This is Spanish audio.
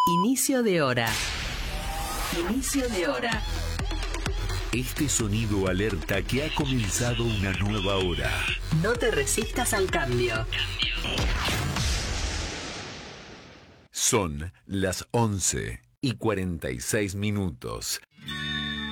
Inicio de hora. Inicio de hora. Este sonido alerta que ha comenzado una nueva hora. No te resistas al cambio. Son las 11:46.